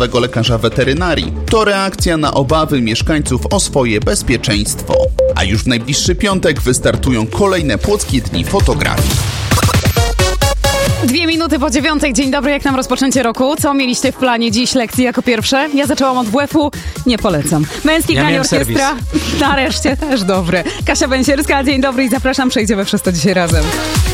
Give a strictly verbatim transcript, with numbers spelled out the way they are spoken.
Państwowego Lekarza Weterynarii. To reakcja na obawy mieszkańców o swoje bezpieczeństwo. A już w najbliższy piątek wystartują kolejne Płockie Dni Fotografii. Dwie minuty po dziewiątej. Dzień dobry, jak nam rozpoczęcie roku? Co mieliście w planie dziś lekcji jako pierwsze? Ja zaczęłam od W F-u, nie polecam. Męski ja granie orkiestra, serwis. nareszcie też dobre. Kasia Bęsierska, dzień dobry i zapraszam, przejdziemy przez to dzisiaj razem.